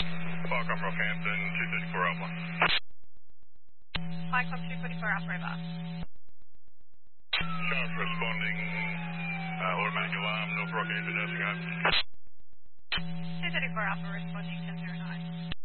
Qualcomm Rockhampton, 234 Alpha. Qualcomm 244 Alpha River. Shots responding, automatic alarm, North Rockhampton, nursing home. 234 Alpha responding 1009.